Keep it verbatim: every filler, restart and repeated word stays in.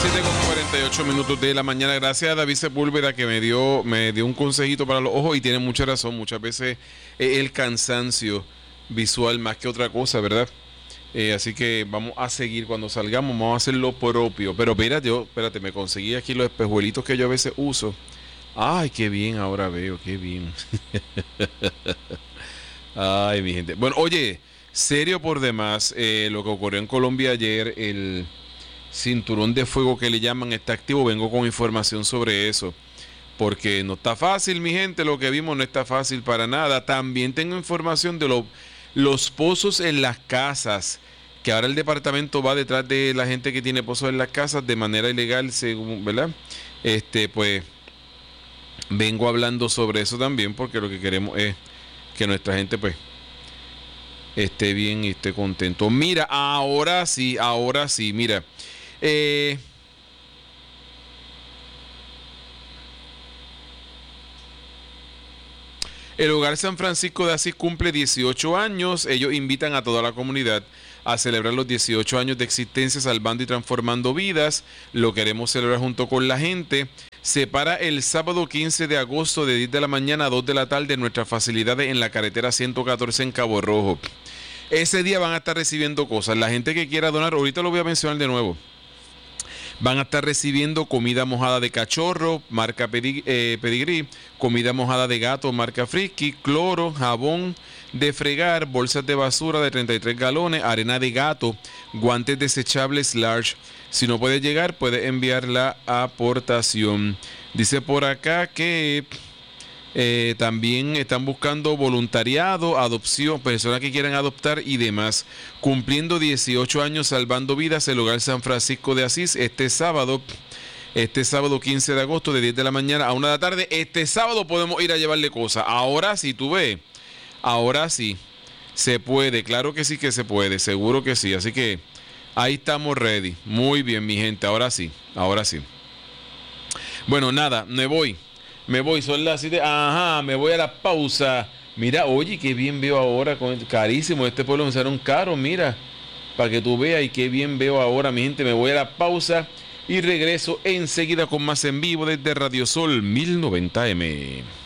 siete con cuarenta y ocho minutos de la mañana. Gracias a David Sepúlveda que me dio, me dio un consejito para los ojos y tiene mucha razón. Muchas veces es el cansancio visual más que otra cosa, ¿verdad? Eh, así que vamos a seguir cuando salgamos, vamos a hacer lo propio. Pero espérate, yo, espérate, me conseguí aquí los espejuelitos que yo a veces uso. Ay, qué bien, ahora veo, qué bien. Ay, mi gente. Bueno, oye, serio por demás, eh, lo que ocurrió en Colombia ayer, el cinturón de fuego que le llaman está activo. Vengo con información sobre eso, porque no está fácil, mi gente, lo que vimos no está fácil para nada. También tengo información de lo, los pozos en las casas, que ahora el departamento va detrás de la gente que tiene pozos en las casas de manera ilegal, según, ¿verdad? Este, pues, vengo hablando sobre eso también, porque lo que queremos es que nuestra gente, pues, esté bien y esté contento. Mira, ahora sí, ahora sí, mira. Eh, el Hogar San Francisco de Asís cumple dieciocho años. Ellos invitan a toda la comunidad a celebrar los dieciocho años de existencia salvando y transformando vidas. Lo queremos celebrar junto con la gente. Se para el sábado quince de agosto de diez de la mañana a dos de la tarde en nuestras facilidades en la carretera ciento catorce en Cabo Rojo. Ese día van a estar recibiendo cosas. La gente que quiera donar, ahorita lo voy a mencionar de nuevo. Van a estar recibiendo comida mojada de cachorro, marca Pedig- eh, Pedigrí, comida mojada de gato, marca Frisky, cloro, jabón de fregar, bolsas de basura de treinta y tres galones, arena de gato, guantes desechables large. Si no puede llegar, puede enviar la aportación. Dice por acá que eh, también están buscando voluntariado, adopción, personas que quieran adoptar y demás. Cumpliendo dieciocho años salvando vidas, el Hogar San Francisco de Asís este sábado, este sábado quince de agosto de diez de la mañana a una de la tarde. Este sábado podemos ir a llevarle cosas. Ahora sí, tú ves, ahora sí, se puede, claro que sí que se puede, seguro que sí. Así que ahí estamos ready. Muy bien, mi gente, ahora sí, ahora sí. Bueno, nada, me voy. Me voy, son las siete. Ajá, me voy a la pausa. Mira, oye, qué bien veo ahora. Con, carísimo, este pueblo me salieron caro, mira. Para que tú veas y qué bien veo ahora, mi gente. Me voy a la pausa y regreso enseguida con más en vivo desde Radio Sol mil noventa eme.